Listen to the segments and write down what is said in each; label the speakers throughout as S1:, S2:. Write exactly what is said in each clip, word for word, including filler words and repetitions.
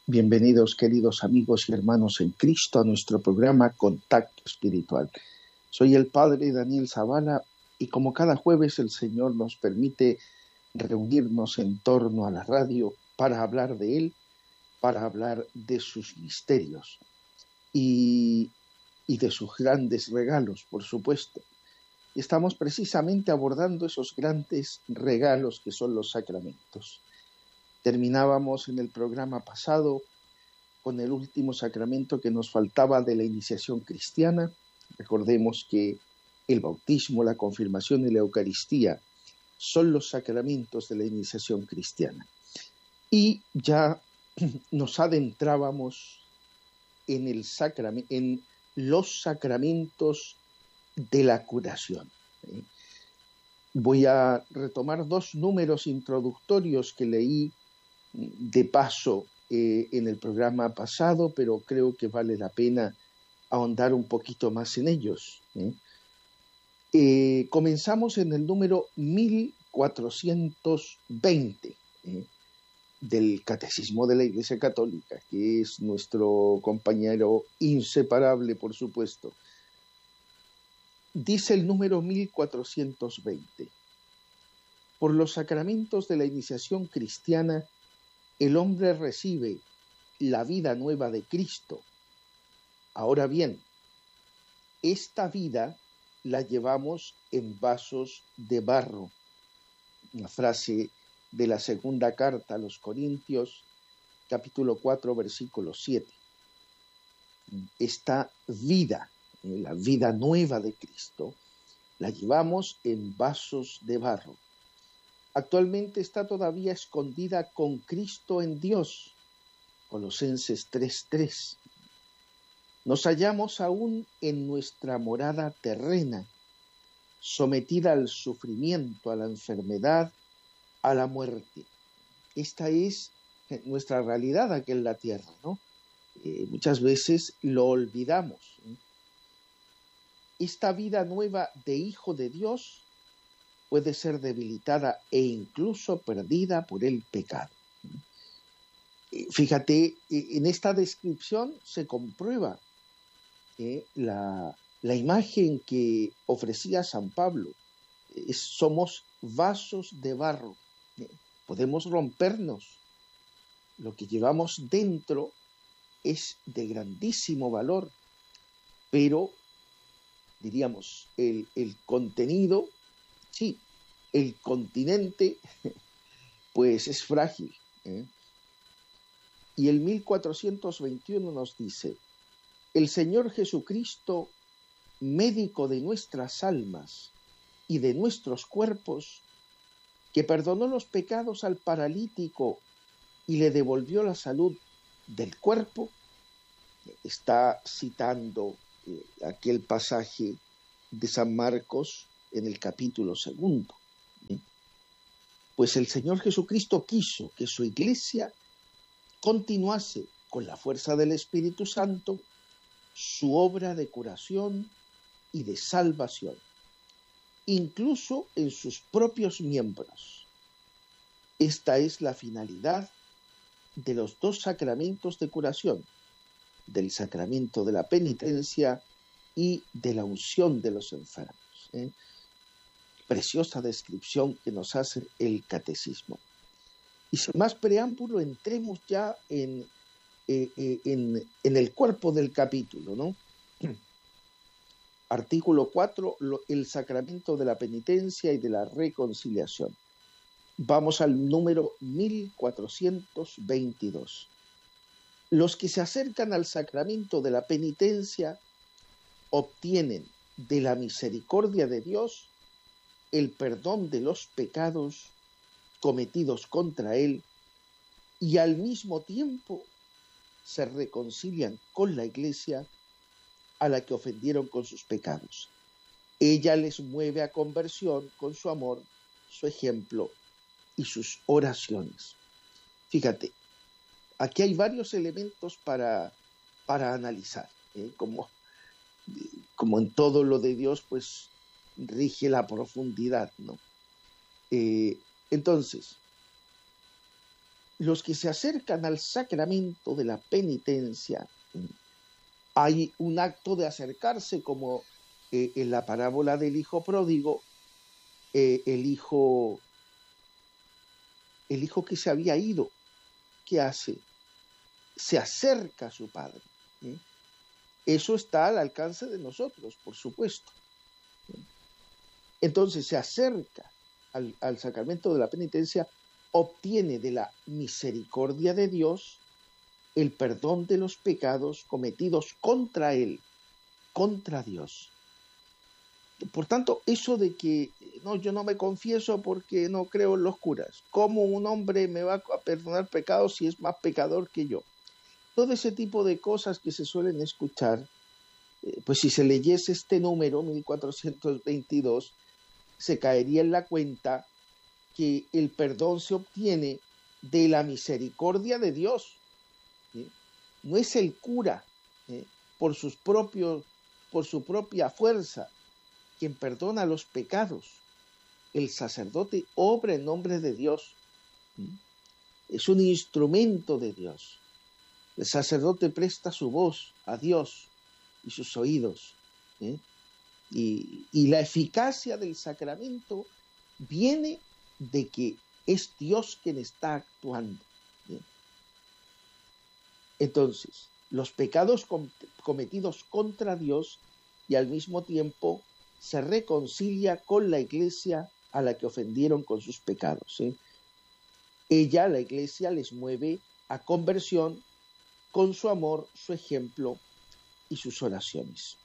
S1: Bienvenidos, queridos amigos y hermanos en Cristo, a nuestro programa Contacto Espiritual. Soy el Padre Daniel Zavala y como cada jueves el Señor nos permite reunirnos en torno a la radio para hablar de Él, para hablar de sus misterios y, y de sus grandes regalos, por supuesto. Y estamos precisamente abordando esos grandes regalos que son los sacramentos. Terminábamos en el programa pasado con el último sacramento que nos faltaba de la iniciación cristiana. Recordemos que el bautismo, la confirmación y la Eucaristía son los sacramentos de la iniciación cristiana. Y ya nos adentrábamos en, el sacram- en los sacramentos de la curación. Voy a retomar dos números introductorios que leí de paso eh, en el programa pasado, pero creo que vale la pena ahondar un poquito más en ellos. ¿eh? Eh, comenzamos en el número mil cuatrocientos veinte ¿eh? del Catecismo de la Iglesia Católica, que es nuestro compañero inseparable, por supuesto. Dice el número mil cuatrocientos veinte: por los sacramentos de la iniciación cristiana, el hombre recibe la vida nueva de Cristo. Ahora bien, esta vida la llevamos en vasos de barro. Una frase de la segunda carta a los Corintios, capítulo cuatro, versículo siete. Esta vida, la vida nueva de Cristo, la llevamos en vasos de barro. Actualmente está todavía escondida con Cristo en Dios. Colosenses tres tres. Nos hallamos aún en nuestra morada terrena, sometida al sufrimiento, a la enfermedad, a la muerte. Esta es nuestra realidad aquí en la tierra, ¿no? Eh, muchas veces lo olvidamos. Esta vida nueva de hijo de Dios puede ser debilitada e incluso perdida por el pecado. Fíjate, en esta descripción se comprueba eh, la, la imagen que ofrecía San Pablo. Es, somos vasos de barro, eh, podemos rompernos. Lo que llevamos dentro es de grandísimo valor, pero, diríamos, el, el contenido, sí, el continente, pues es frágil. ¿eh? Y el mil cuatrocientos veintiuno nos dice: el Señor Jesucristo, médico de nuestras almas y de nuestros cuerpos, que perdonó los pecados al paralítico y le devolvió la salud del cuerpo, está citando eh, aquel pasaje de San Marcos en el capítulo segundo. Pues el Señor Jesucristo quiso que su iglesia continuase con la fuerza del Espíritu Santo su obra de curación y de salvación, incluso en sus propios miembros. Esta es la finalidad de los dos sacramentos de curación, del sacramento de la penitencia y de la unción de los enfermos. ¿eh? Preciosa descripción que nos hace el Catecismo. Y sin más preámbulo, entremos ya en, eh, eh, en, en el cuerpo del capítulo, ¿no? Artículo cuatro, lo, el sacramento de la penitencia y de la reconciliación. Vamos al número mil cuatrocientos veintidós. Los que se acercan al sacramento de la penitencia obtienen de la misericordia de Dios el perdón de los pecados cometidos contra Él y al mismo tiempo se reconcilian con la Iglesia a la que ofendieron con sus pecados. Ella les mueve a conversión con su amor, su ejemplo y sus oraciones. Fíjate, aquí hay varios elementos para, para analizar, ¿eh? como, como en todo lo de Dios, pues rige la profundidad, ¿no? Eh, entonces, los que se acercan al sacramento de la penitencia, hay un acto de acercarse, como eh, en la parábola del hijo pródigo, eh, el hijo, el hijo que se había ido, ¿qué hace? Se acerca a su padre. ¿eh? Eso está al alcance de nosotros, por supuesto. Entonces se acerca al, al sacramento de la penitencia, obtiene de la misericordia de Dios el perdón de los pecados cometidos contra él, contra Dios. Por tanto, eso de que no, yo no me confieso porque no creo en los curas, ¿cómo un hombre me va a perdonar pecados si es más pecador que yo? Todo ese tipo de cosas que se suelen escuchar, eh, pues si se leyese este número, mil cuatrocientos veintidós, se caería en la cuenta que el perdón se obtiene de la misericordia de Dios. ¿sí? No es el cura, ¿eh? por sus propios, por su propia fuerza, quien perdona los pecados. El sacerdote obra en nombre de Dios. ¿sí? Es un instrumento de Dios. El sacerdote presta su voz a Dios y sus oídos. ¿eh? Y, y la eficacia del sacramento viene de que es Dios quien está actuando. ¿sí? Entonces, los pecados com- cometidos contra Dios y al mismo tiempo se reconcilia con la Iglesia a la que ofendieron con sus pecados. ¿sí? Ella, la Iglesia, les mueve a conversión con su amor, su ejemplo y sus oraciones.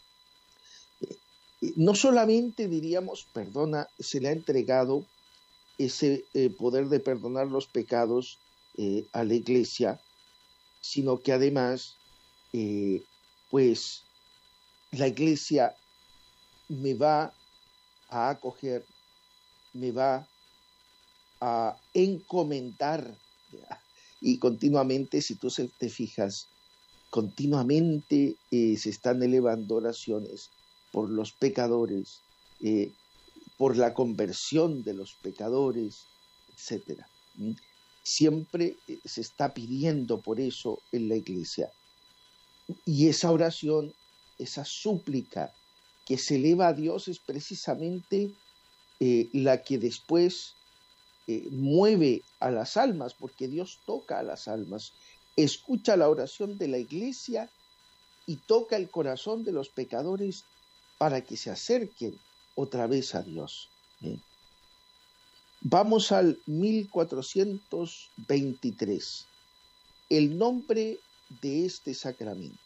S1: No solamente, diríamos, perdona, se le ha entregado ese eh, poder de perdonar los pecados eh, a la Iglesia, sino que además, eh, pues, la Iglesia me va a acoger, me va a encomendar, y continuamente, si tú te fijas, continuamente eh, se están elevando oraciones por los pecadores, eh, por la conversión de los pecadores, etcétera. ¿Mm? Siempre eh, se está pidiendo por eso en la Iglesia. Y esa oración, esa súplica que se eleva a Dios es precisamente eh, la que después eh, mueve a las almas, porque Dios toca a las almas, escucha la oración de la Iglesia y toca el corazón de los pecadores para que se acerquen otra vez a Dios. ¿eh? Vamos al mil cuatrocientos veintitrés. El nombre de este sacramento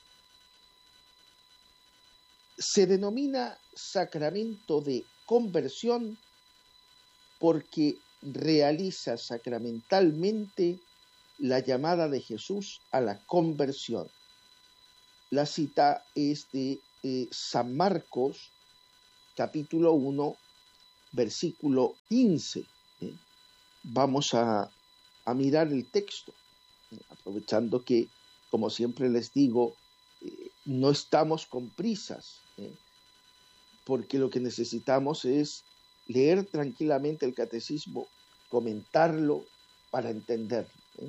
S1: se denomina sacramento de conversión porque realiza sacramentalmente la llamada de Jesús a la conversión. La cita es de eh, San Marcos, capítulo uno, versículo quince. ¿eh? Vamos a, a mirar el texto, ¿eh? aprovechando que, como siempre les digo, eh, no estamos con prisas, ¿eh? porque lo que necesitamos es leer tranquilamente el catecismo, comentarlo para entenderlo. ¿eh?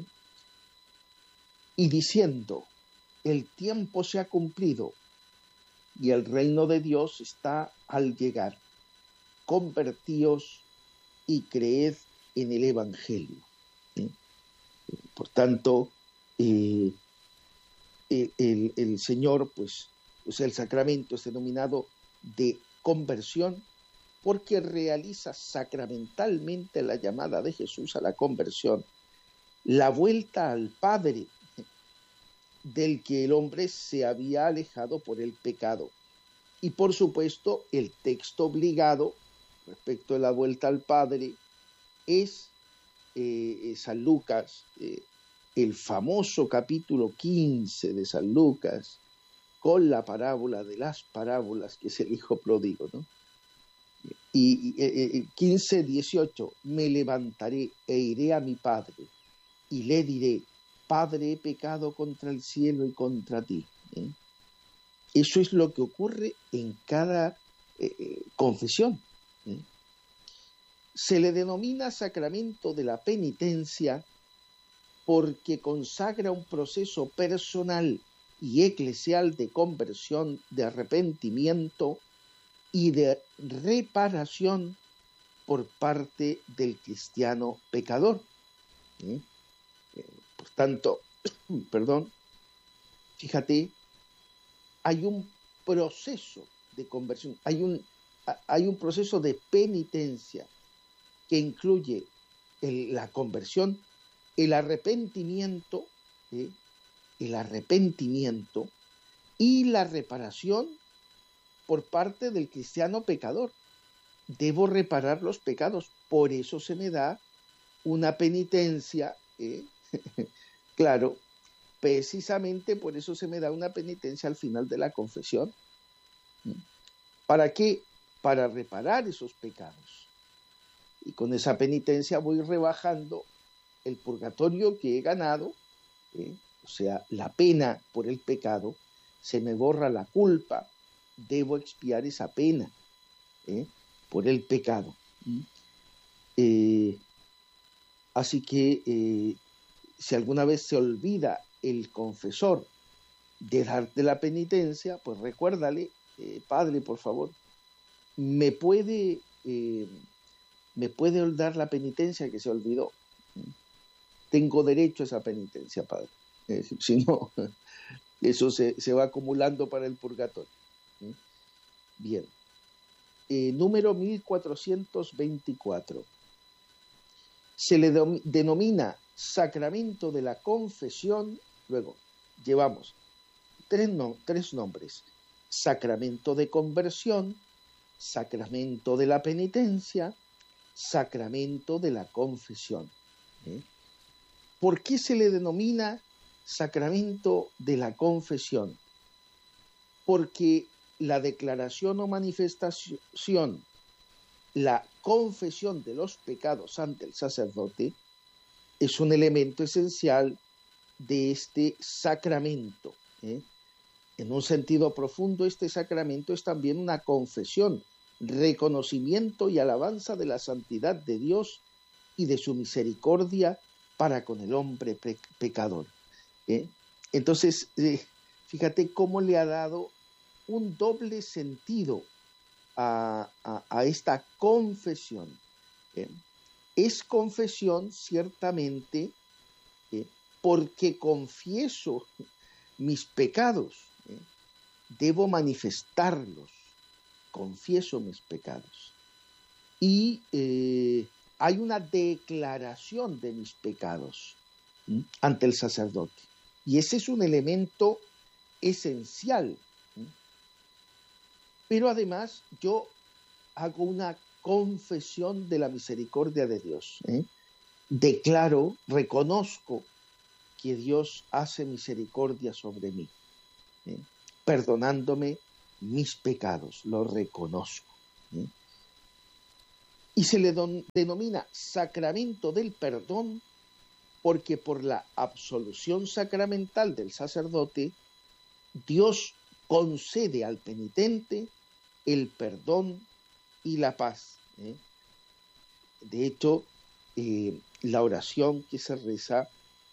S1: Y diciendo, el tiempo se ha cumplido y el reino de Dios está al llegar. Convertíos y creed en el Evangelio. ¿eh? Por tanto, eh, el, el, el Señor, pues, pues el sacramento es denominado de conversión porque realiza sacramentalmente la llamada de Jesús a la conversión, la vuelta al Padre del que el hombre se había alejado por el pecado. Y por supuesto, el texto obligado respecto de la vuelta al Padre es eh, San Lucas, eh, el famoso capítulo quince de San Lucas, con la parábola de las parábolas, que es el hijo pródigo, ¿no? Y eh, quince, dieciocho, me levantaré e iré a mi padre y le diré, Padre, he pecado contra el cielo y contra ti. ¿eh? Eso es lo que ocurre en cada eh, confesión. ¿eh? Se le denomina sacramento de la penitencia porque consagra un proceso personal y eclesial de conversión, de arrepentimiento y de reparación por parte del cristiano pecador. ¿Eh? Por tanto, perdón, fíjate, hay un proceso de conversión, hay un, hay un proceso de penitencia que incluye el, la conversión, el arrepentimiento, ¿eh? el arrepentimiento y la reparación por parte del cristiano pecador. Debo reparar los pecados, por eso se me da una penitencia, ¿eh? Claro, precisamente por eso se me da una penitencia al final de la confesión. ¿Para qué? Para reparar esos pecados. Y con esa penitencia voy rebajando el purgatorio que he ganado, ¿eh? O sea, la pena por el pecado, se me borra la culpa, debo expiar esa pena, ¿eh? por el pecado. Eh, así que eh, si alguna vez se olvida el confesor de darte la penitencia, pues recuérdale, eh, Padre, por favor, ¿me puede, eh, ¿me puede dar la penitencia que se olvidó? Tengo derecho a esa penitencia, Padre. Eh, si no, eso se, se va acumulando para el purgatorio. ¿Eh? Bien. Eh, número mil cuatrocientos veinticuatro. Se le do, denomina sacramento de la confesión. Luego, llevamos tres, no, tres nombres. Sacramento de conversión, sacramento de la penitencia, sacramento de la confesión. ¿Eh? ¿Por qué se le denomina sacramento de la confesión? Porque la declaración o manifestación, la confesión de los pecados ante el sacerdote, es un elemento esencial de este sacramento. ¿eh? En un sentido profundo, este sacramento es también una confesión, reconocimiento y alabanza de la santidad de Dios y de su misericordia para con el hombre pe- pecador. ¿eh? Entonces, eh, fíjate cómo le ha dado un doble sentido a, a, a esta confesión. ¿eh? Es confesión, ciertamente, ¿eh? porque confieso mis pecados, ¿eh? debo manifestarlos, confieso mis pecados. Y eh, hay una declaración de mis pecados ¿eh? ante el sacerdote. Y ese es un elemento esencial. ¿eh? Pero además yo hago una confesión de la misericordia de Dios. ¿eh? Declaro, reconozco que Dios hace misericordia sobre mí, ¿eh? perdonándome mis pecados, lo reconozco. ¿eh? Y se le don, denomina sacramento del perdón porque por la absolución sacramental del sacerdote, Dios concede al penitente el perdón y la paz. ¿eh? De hecho, eh, la oración que se reza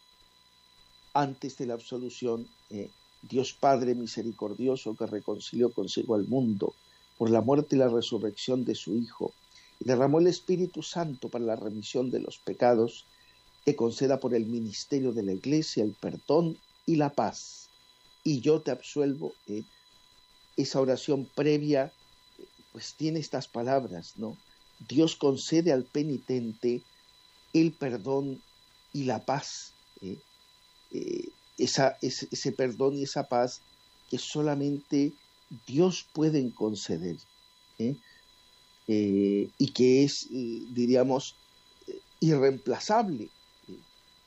S1: antes de la absolución, eh, Dios Padre misericordioso que reconcilió consigo al mundo por la muerte y la resurrección de su Hijo, y derramó el Espíritu Santo para la remisión de los pecados, que conceda por el ministerio de la Iglesia el perdón y la paz. Y yo te absuelvo. Eh, esa oración previa, pues tiene estas palabras, ¿no? Dios concede al penitente el perdón y la paz. ¿eh? Eh, esa, ese, ese perdón y esa paz que solamente Dios puede conceder. ¿eh? Eh, y que es, eh, diríamos, eh, irreemplazable. ¿eh?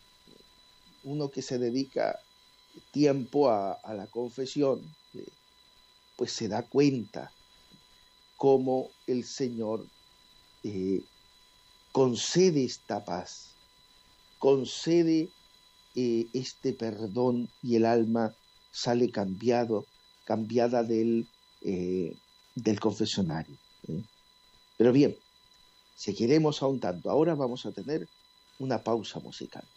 S1: Uno que se dedica tiempo a, a la confesión, eh, pues se da cuenta cómo el Señor eh, concede esta paz, concede eh, este perdón y el alma sale cambiado, cambiada del, eh, del confesionario. ¿eh? Pero bien, seguiremos ahondando. Ahora vamos a tener una pausa musical.